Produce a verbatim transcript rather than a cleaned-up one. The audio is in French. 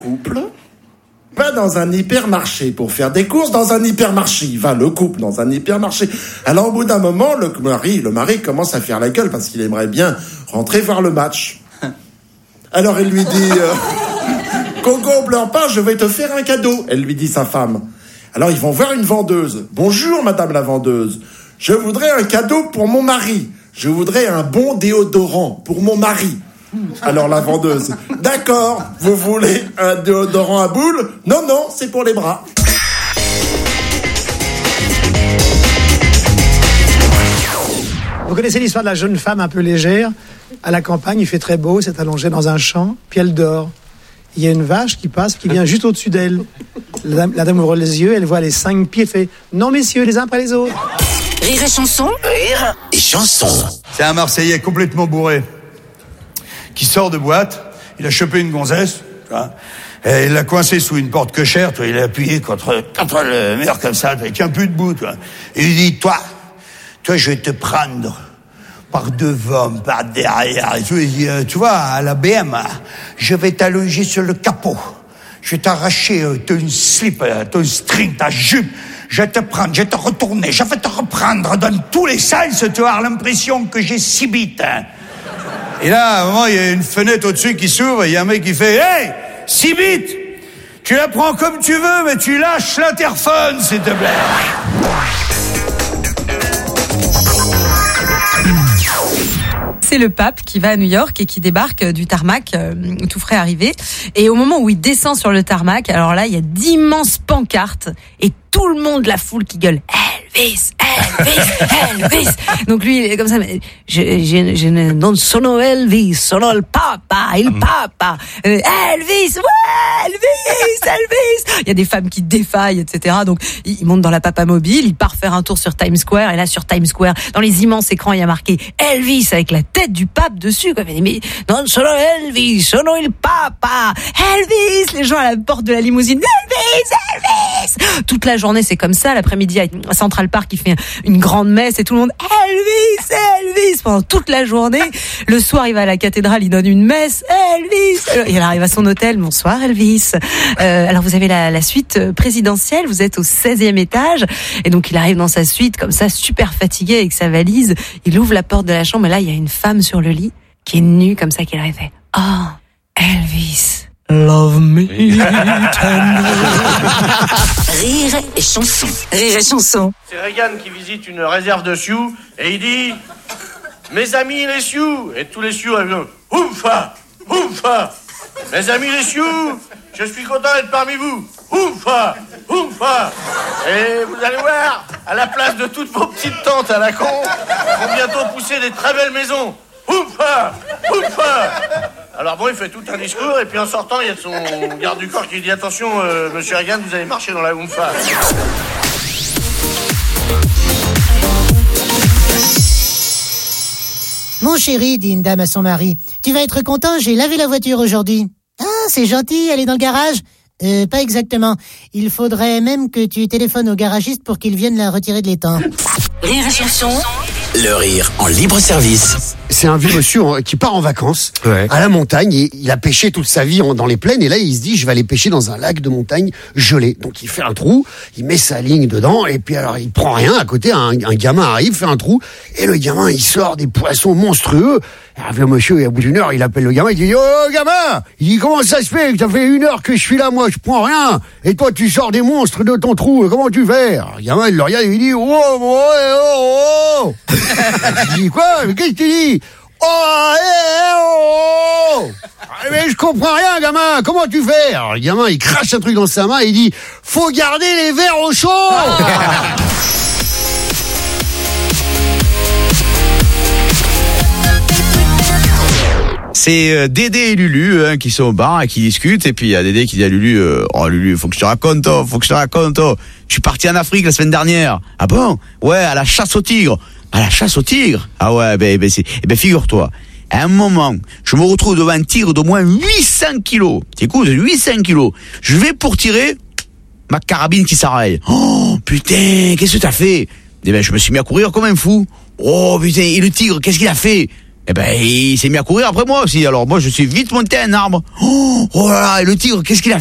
Couple va dans un hypermarché pour faire des courses dans un hypermarché. Il va le couple dans un hypermarché. Alors au bout d'un moment, le mari, le mari commence à faire la gueule parce qu'il aimerait bien rentrer voir le match. Alors il lui dit euh, « Coco, pleure pas, je vais te faire un cadeau », elle lui dit sa femme. Alors ils vont voir une vendeuse. « Bonjour madame la vendeuse, je voudrais un cadeau pour mon mari. Je voudrais un bon déodorant pour mon mari. » Alors la vendeuse, d'accord, vous voulez un déodorant à boules ? Non, non, c'est pour les bras. Vous connaissez l'histoire de la jeune femme un peu légère ? À la campagne, il fait très beau, c'est allongé dans un champ, puis elle dort. Il y a une vache qui passe, qui vient juste au-dessus d'elle. La dame, la dame ouvre les yeux, elle voit les cinq pieds, fait « Non messieurs, les uns après les autres ». Rire et chanson. Rire et chanson. C'est un Marseillais complètement bourré qui sort de boîte, il a chopé une gonzesse, tu vois, et il l'a coincé sous une porte cochère, tu vois, il a appuyé contre, contre le mur comme ça, avec un peu de bout, tu vois. Et il dit, toi, toi, je vais te prendre par devant, par derrière, et tu, vois, tu vois, à la B M, je vais t'allonger sur le capot, je vais t'arracher euh, ton slip, euh, ton string, ta jupe, je vais te prendre, je vais te retourner, je vais te reprendre dans tous les sens, tu vas avoir l'impression que j'ai six bites, hein. Et là, à un moment, il y a une fenêtre au-dessus qui s'ouvre, et il y a un mec qui fait « Hey, six bits, tu la prends comme tu veux, mais tu lâches l'interphone, s'il te plaît. » C'est le pape qui va à New York et qui débarque du tarmac, euh, tout frais arrivé. Et au moment où il descend sur le tarmac, alors là, il y a d'immenses pancartes et tout le monde, la foule qui gueule « Elvis, Elvis, Elvis !» Donc lui, il est comme ça, mais je, je, je non sono Elvis, sono il papa, il papa. Euh, Elvis, ouais, Elvis, Elvis. Il y a des femmes qui défaillent, et cetera. Donc il monte dans la papa mobile, il part faire un tour sur Times Square. Et là, sur Times Square, dans les immenses écrans, il y a marqué Elvis avec la tête du pape dessus. Comme il dit, mais non sono Elvis, sono il papa, Elvis. Les gens à la porte de la limousine, Elvis, Elvis. Toute la journée, c'est comme ça. L'après-midi, à Central Park, il fait une grande messe et tout le monde Elvis, Elvis pendant toute la journée. Le soir, il va à la cathédrale, il donne une messe Elvis. Et il arrive à son hôtel. Bonsoir Elvis. Euh, alors vous avez la, la suite présidentielle. Vous êtes au seizième étage et donc il arrive dans sa suite comme ça, super fatigué avec sa valise. Il ouvre la porte de la chambre et là, il y a une femme sur le lit qui est nue comme ça, qui arrive. Oh, Elvis. Love me tender. Rire et chanson. Rire et chanson. C'est Reagan qui visite une réserve de Sioux et il dit « Mes amis les Sioux !» Et tous les Sioux arrivent « Oufa, oufa !» Mes amis les Sioux, je suis content d'être parmi vous. Oufa, oufa. Et vous allez voir, à la place de toutes vos petites tantes à la con, vont bientôt pousser des très belles maisons. Oufa, oufa. Alors bon, il fait tout un discours et puis en sortant, il y a son garde du corps qui dit « Attention, euh, monsieur Reagan, vous allez marcher dans la oufa. » Mon chéri, dit une dame à son mari, tu vas être content, j'ai lavé la voiture aujourd'hui. Ah, c'est gentil, elle est dans le garage ? Euh, pas exactement. Il faudrait même que tu téléphones au garagiste pour qu'il vienne la retirer de l'étang. Rire et chanson. Le rire en libre service. C'est un vieux monsieur qui part en vacances ouais. à la montagne et il a pêché toute sa vie dans les plaines et là il se dit je vais aller pêcher dans un lac de montagne gelé. Donc il fait un trou, il met sa ligne dedans et puis alors il prend rien à côté, un, un gamin arrive, fait un trou et le gamin il sort des poissons monstrueux. Et le monsieur, au bout d'une heure, il appelle le gamin, il dit « Oh, gamin !» Il dit « Comment ça se fait? Ça fait une heure que je suis là, moi, je prends rien. Et toi, tu sors des monstres de ton trou. Comment tu fais ?» Alors, le gamin, il le regarde et il dit « Oh, oh, oh, oh !» Il dit « Quoi? Mais qu'est-ce que tu dis ?»« Oh, eh, oh, oh !»« Mais je comprends rien, gamin. Comment tu fais ?» Alors, le gamin, il crache un truc dans sa main et il dit « Faut garder les verres au chaud !» C'est euh, Dédé et Lulu hein, qui sont au bar et qui discutent et puis il y a Dédé qui dit à Lulu euh, oh Lulu faut que je te raconte oh, faut que je te raconte oh. Je suis parti en Afrique la semaine dernière. Ah bon? Ouais, à la chasse au tigre. À la chasse au tigre? Ah ouais, ben ben c'est eh ben figure-toi, à un moment, je me retrouve devant un tigre d'au moins huit cents kilos. T'écoutes, huit cents kilos. Je vais pour tirer, ma carabine qui s'arrête. Oh putain, qu'est-ce que t'as fait? Eh ben je me suis mis à courir comme un fou. Oh putain, et le tigre, qu'est-ce qu'il a fait? Eh ben, il s'est mis à courir après moi aussi. Alors moi, je suis vite monté à un arbre. Oh, oh là là, et le tigre, qu'est-ce qu'il a